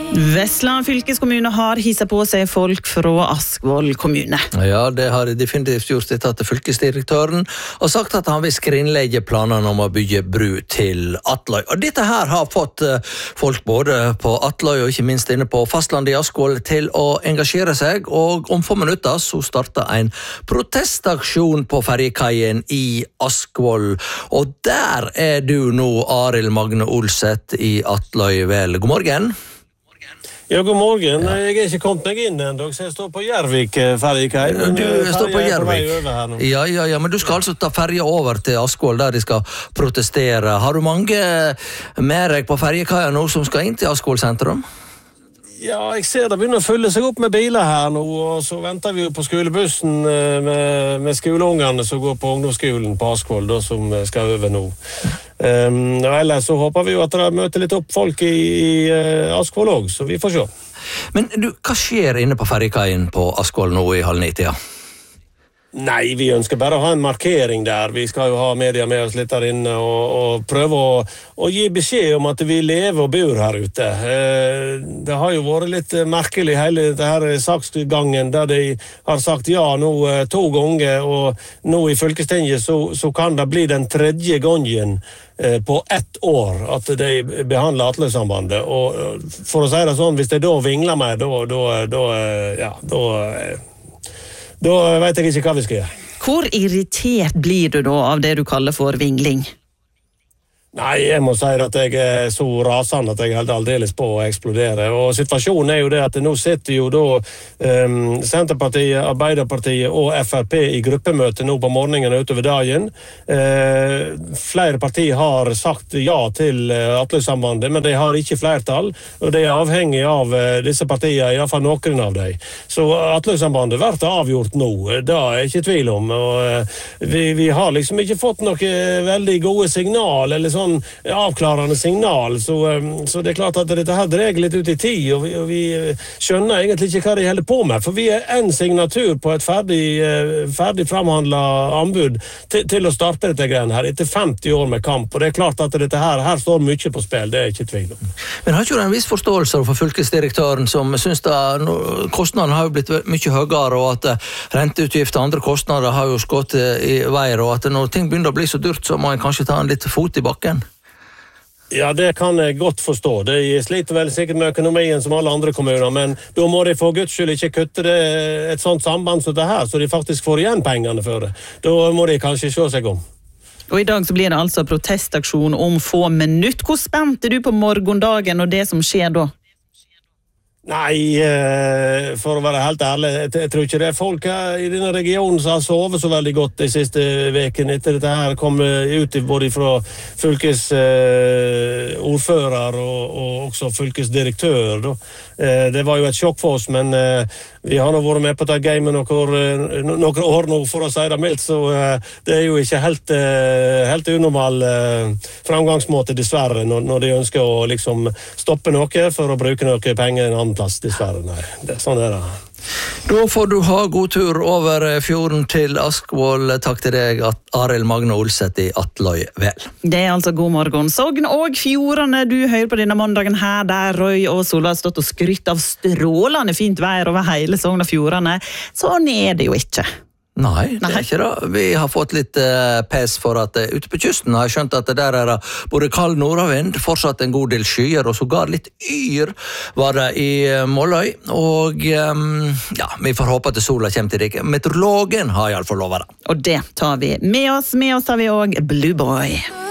Vestland fylkeskommune har hisset på seg folk fra Askvoll kommune. Ja, det har de definitivt gjort etter at fylkesdirektøren har sagt at han vil skrinlegge planene om å bygge bru til Atløy. Og dette her har fått folk både på Atløy og ikke minst inne på fastlandet i Askvoll til å engasjere seg, og om få minutter så startet en protestaksjon på ferjekaien i Askvoll. Og der er du nå, Arild Magne Olseth i Atløy vel. God morgen. Ja, god morgen. Jeg er ikke kommet meg inn enda, så jeg står på Jervik ferjekai. Du står på Jervik? Ja, men du skal altså ta ferja over til Askvoll der de skal protestere. Har du mange med deg på ferjekaia nå som skal inn til Askvoll sentrum? Ja, jeg ser det begynner å fylle seg opp med biler her nå, og så venter vi jo på skolebussen med skoleungene som går på ungdomsskolen på Askvoll, da, som skal over nå. Og ellers så håper vi jo at det møter litt opp folk i Askvoll også, så vi får se. Men du, hva skjer inne på ferjekaien på Askvoll nå i 8:30? Nei, vi ønsker bare å ha en markering der. Vi skal jo ha media med oss litt der inne og prøve å gi beskjed om at vi lever og bor her ute. Det har jo vært litt merkelig hele denne saksgangen der de har sagt ja nå 2 ganger, og nå i fylkestinget så kan det bli den 3. gangen på 1 år at de behandler Atløysambandet. Og for å si det sånn, hvis de da vingler meg, da vet jeg ikke hva vi skal gjøre. Hvor irritert blir du da av det du kaller for vingling? Nei, jeg må si at jeg er så rasende at jeg helt aldeles på å eksplodere. Og situasjonen er jo det at nå sitter jo da Senterpartiet, Arbeiderpartiet og FrP i gruppemøte nå på morgenen utover dagen. Flere partier har sagt ja til Atløysambandet, men de har ikke flertall, og det er avhengig av disse partiene, i hvert fall noen av dem. Så Atløysambandet blir avgjort nå, det er jeg ikke tvil om. Og vi har liksom ikke fått noe veldig gode signal, eller sånn avklarende signal, så det er klart at dette her dreier litt ut i tid, og vi skjønner egentlig ikke hva de holder på med, for vi er en signatur på et ferdig framhandlet anbud til å starte dette greiene her, etter 50 år med kamp, og det er klart at dette her står mye på spill, det er ikke tvil om. Men har ikke du en viss forståelse for fylkesdirektøren som synes at kostnadene har jo blitt mye høyere, og at renteutgifter og andre kostnader har jo skått i veier, og at når ting begynner å bli så dyrt, så må en kanskje ta en litt fot i bakken? Ja, det kan jeg godt forstå. De sliter vel sikkert med økonomien som alle andre kommuner, men da må de for Guds skyld ikke kutte et sånt samband som det her, så de faktisk får igjen pengene for det. Da må de kanskje se seg om. Og i dag så blir det altså protestaksjon om få minutter. Hvor spent er du på morgendagen og det som skjer da? Nei, for å være helt ærlig, jeg tror ikke det er folk her i denne regionen som har sovet så veldig godt de siste vekene etter dette her kom ut både fra fylkesordfører og også fylkesdirektør. Det var jo et sjokk for oss, men vi har nå vært med på det gamet noen år nå, for å si det mildt, så det er jo ikke helt unormal framgangsmåte, dessverre, når de ønsker å liksom stoppe noe for å bruke noe penger en annen plass, dessverre. Nei, sånn er det. Da får du ha god tur over fjorden til Askvoll. Takk til deg, Arild Magne Olseth i Atløy vel. Det er altså God morgen. Sogn og Fjordane du hører på denne mandagen her, der Røy og Sola har stått og skrytt av strålende fint vær over hele Sogn og Fjordane. Sånn er det jo ikke. Nei, det er ikke det. Vi har fått litt pes for at ute på kysten har jeg skjønt at det der er både kald nordavind, fortsatt en god del skyer, og sågar litt yr var det i Måløy. Og ja, vi får håpe at sola kommer til deg. Meteorologen har i alle fall lovet det. Og det tar vi med oss. Med oss har vi også Blue Boy.